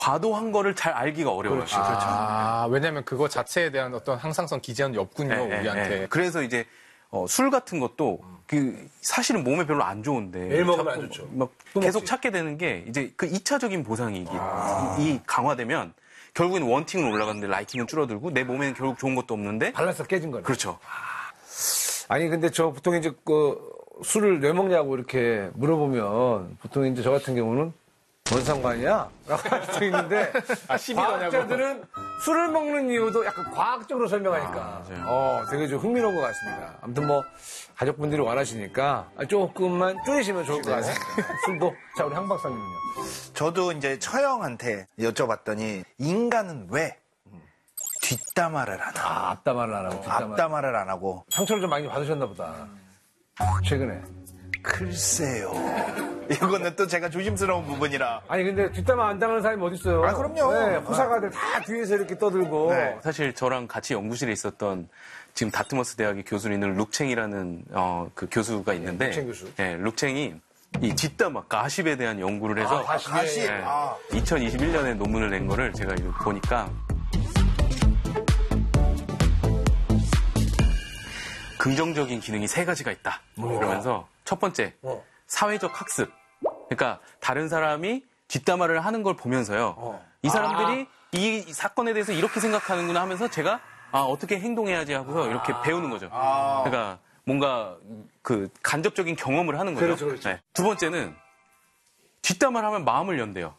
과도한 거를 잘 알기가 어려워요. 그렇죠. 왜냐면 그거 자체에 대한 어떤 항상성 기제는 없군요, 우리한테. 그래서 이제 술 같은 것도 사실은 몸에 별로 안 좋은데 매일 먹으면 안 좋죠. 막 계속 찾게 되는 게 이제 그 2차적인 보상이 이 강화되면 결국엔 원팅은 올라가는데 라이팅은 줄어들고 내 몸에는 결국 좋은 것도 없는데 밸런스가 깨진 거네. 그렇죠. 아니 근데 저 보통 이제 술을 왜 먹냐고 이렇게 물어보면 보통 이제 저 같은 경우는 뭔 상관이야? 라고 할 수 있는데 과학자들은 술을 먹는 이유도 약간 과학적으로 설명하니까 되게 좀 흥미로운 것 같습니다. 아무튼 뭐 가족분들이 원하시니까 조금만 줄이시면 좋을 것 같습니다. 술도. 자, 우리 황 박사님은요? 저도 이제 처형한테 여쭤봤더니 인간은 왜 뒷담화를 하나? 앞담화를 안 하고 앞담화를 안 하고. 상처를 좀 많이 받으셨나 보다. 최근에. 글쎄요. 이거는 또 제가 조심스러운 부분이라. 아니 근데 뒷담화 안 당하는 사람이 어딨어요? 그럼요. 네, 호사가들 다 뒤에서 이렇게 떠들고. 네. 사실 저랑 같이 연구실에 있었던 지금 다트머스 대학의 교수로 있는 룩챙이라는 그 교수가 있는데, 룩챙 교수. 네, 룩챙이 이 뒷담화 가십에 대한 연구를 해서 가십. 2021년에 논문을 낸 거를 제가 이거 보니까 긍정적인 기능이 3가지가 있다. 그러면서 첫 번째, 사회적 학습. 그러니까 다른 사람이 뒷담화를 하는 걸 보면서요. 이 사람들이 이 사건에 대해서 이렇게 생각하는구나 하면서 제가 어떻게 행동해야지 하고서 이렇게 배우는 거죠. 그러니까 뭔가 그 간접적인 경험을 하는 거죠. 그렇죠. 네. 두 번째는 뒷담화를 하면 마음을 연대요.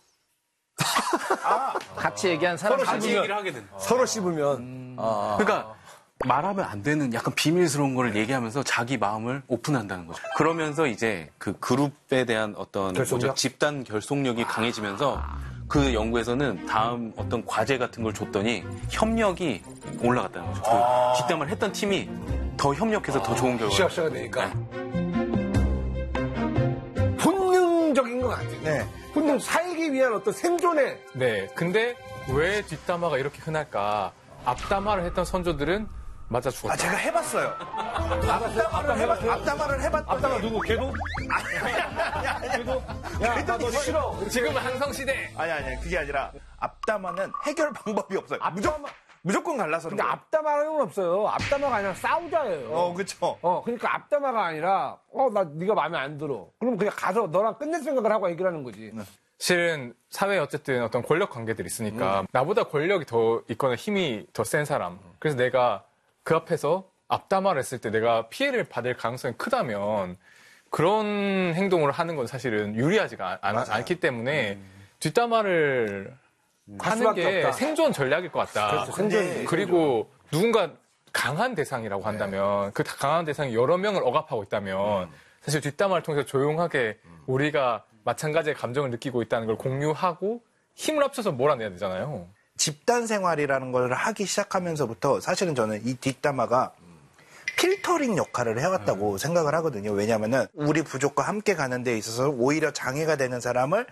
같이 얘기한 사람 같이 얘기를 하게 된다. 서로 씹으면. 그러니까 말하면 안 되는 약간 비밀스러운 거를 얘기하면서 자기 마음을 오픈한다는 거죠. 그러면서 이제 그 그룹에 대한 어떤 집단 결속력이 강해지면서 그 연구에서는 다음 어떤 과제 같은 걸 줬더니 협력이 올라갔다는 거죠. 그 뒷담화를 했던 팀이 더 협력해서 더 좋은 결과를. 시합시가 되니까. 본능적인 것 같아요. 네. 본능 살기 위한 어떤 생존의. 네. 근데 왜 뒷담화가 이렇게 흔할까? 앞담화를 했던 선조들은 맞아 죽었다. 제가 해봤어요. 앞담화를 해봤더니. 앞담화 누구? 걔도? 걔도? 야, 나 너 싫어. 지금은 항성시대. 아니, 그게 아니라 앞담화는 해결 방법이 없어요. 무조건 갈라서는. 근데 앞담화는 없어요. 앞담화가 아니라 싸우자예요. 그쵸. 그러니까 앞담화가 아니라, 나 네가 마음에 안 들어. 그럼 그냥 가서 너랑 끝낼 생각을 하고 얘기를 하는 거지. 실은 사회에 어쨌든 어떤 권력 관계들이 있으니까 나보다 권력이 더 있거나 힘이 더 센 사람. 그래서 내가 그 앞에서 앞담화를 했을 때 내가 피해를 받을 가능성이 크다면 그런 행동을 하는 건 사실은 유리하지가 않기 때문에 뒷담화를 하는 게 없다. 생존 전략일 것 같다. 그렇죠, 생존. 그리고 누군가 강한 대상이라고 한다면 그 강한 대상이 여러 명을 억압하고 있다면 사실 뒷담화를 통해서 조용하게 우리가 마찬가지의 감정을 느끼고 있다는 걸 공유하고 힘을 합쳐서 몰아내야 되잖아요. 집단 생활이라는 걸 하기 시작하면서부터 사실은 저는 이 뒷담화가 필터링 역할을 해왔다고 생각을 하거든요. 왜냐하면은 우리 부족과 함께 가는 데 있어서 오히려 장애가 되는 사람을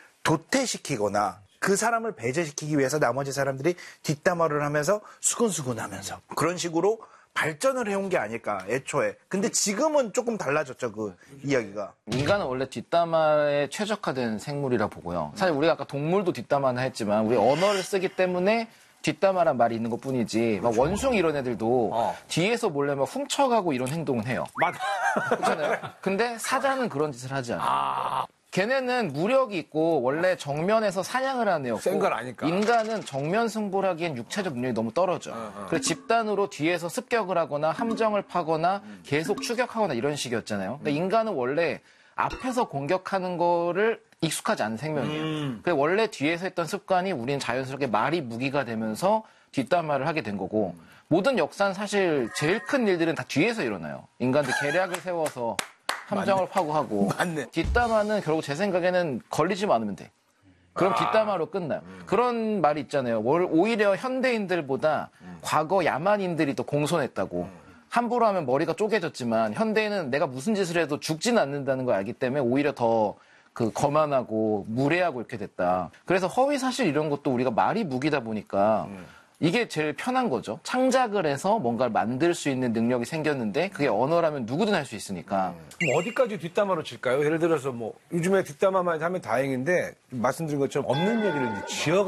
도태시키거나 그 사람을 배제시키기 위해서 나머지 사람들이 뒷담화를 하면서 수근수근하면서 그런 식으로 발전을 해온 게 아닐까, 애초에. 근데 지금은 조금 달라졌죠, 그 이야기가. 인간은 원래 뒷담화에 최적화된 생물이라 보고요. 사실 우리가 아까 동물도 뒷담화는 했지만 우리 언어를 쓰기 때문에 뒷담화란 말이 있는 것 뿐이지 막 원숭이 이런 애들도 뒤에서 몰래 막 훔쳐가고 이런 행동은 해요. 맞아. 그렇잖아요. 근데 사자는 그런 짓을 하지 않아요. 걔네는 무력이 있고 원래 정면에서 사냥을 하는 애였고 센 걸 아니까. 인간은 정면 승부를 하기엔 육체적 능력이 너무 떨어져. 그래서 집단으로 뒤에서 습격을 하거나 함정을 파거나 계속 추격하거나 이런 식이었잖아요. 근데 인간은 원래 앞에서 공격하는 거를 익숙하지 않은 생명이에요. 그래서 원래 뒤에서 했던 습관이 우리는 자연스럽게 말이 무기가 되면서 뒷담화를 하게 된 거고 모든 역사는 사실 제일 큰 일들은 다 뒤에서 일어나요. 인간들 계략을 세워서 함정을 파고 하고 뒷담화는 결국 제 생각에는 걸리지만 않으면 돼. 그럼 뒷담화로 끝나요. 그런 말이 있잖아요. 오히려 현대인들보다 과거 야만인들이 더 공손했다고. 함부로 하면 머리가 쪼개졌지만 현대인은 내가 무슨 짓을 해도 죽지는 않는다는 걸 알기 때문에 오히려 더 거만하고 무례하고 이렇게 됐다. 그래서 허위 사실 이런 것도 우리가 말이 무기다 보니까 이게 제일 편한 거죠. 창작을 해서 뭔가를 만들 수 있는 능력이 생겼는데 그게 언어라면 누구든 할 수 있으니까. 그럼 어디까지 뒷담화로 칠까요? 예를 들어서 요즘에 뒷담화만 하면 다행인데 말씀드린 것처럼 없는 얘기를 지어가